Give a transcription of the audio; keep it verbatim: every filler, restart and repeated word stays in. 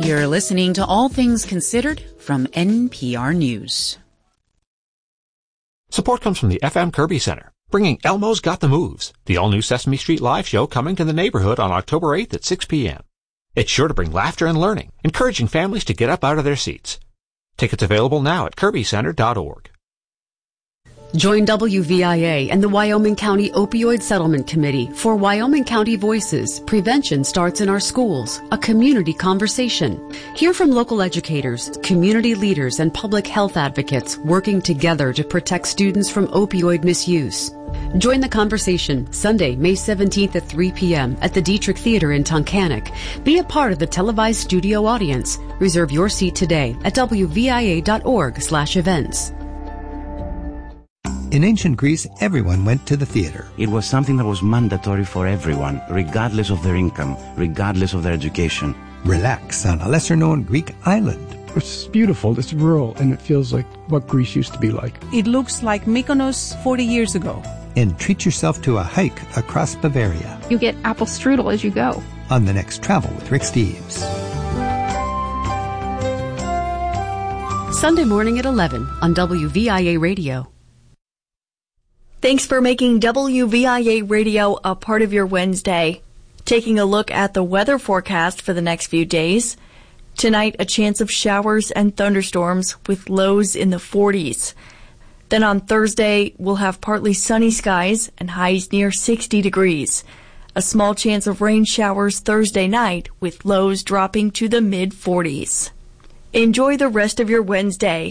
You're listening to All Things Considered from N P R News. Support comes from the F M Kirby Center, bringing Elmo's Got the Moves, the all-new Sesame Street live show coming to the neighborhood on October eighth at six p.m. It's sure to bring laughter and learning, encouraging families to get up out of their seats. Tickets available now at kirby center dot org. Join W V I A and the Wyoming County Opioid Settlement Committee for Wyoming County Voices. Prevention starts in our schools, a community conversation. Hear from local educators, community leaders, and public health advocates working together to protect students from opioid misuse. Join the conversation Sunday, May seventeenth at three p.m. at the Dietrich Theater in Tunkhannock. Be a part of the televised studio audience. Reserve your seat today at w v i a dot org slash events. In ancient Greece, everyone went to the theater. It was something that was mandatory for everyone, regardless of their income, regardless of their education. Relax on a lesser-known Greek island. It's beautiful, it's rural, and it feels like what Greece used to be like. It looks like Mykonos forty years ago. And treat yourself to a hike across Bavaria. You get apple strudel as you go. On the next Travel with Rick Steves. Sunday morning at eleven on W V I A Radio. Thanks for making W V I A Radio a part of your Wednesday. Taking a look at the weather forecast for the next few days. Tonight, a chance of showers and thunderstorms with lows in the forties. Then on Thursday, we'll have partly sunny skies and highs near sixty degrees. A small chance of rain showers Thursday night with lows dropping to the mid forties. Enjoy the rest of your Wednesday.